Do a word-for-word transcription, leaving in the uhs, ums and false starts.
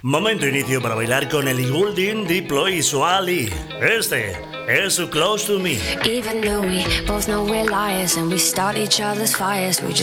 Momento inicio para bailar con el Goulding, Diplo y Swally. Este es su Close to Me. Even though we both know we're liars and we start each other's fires, we just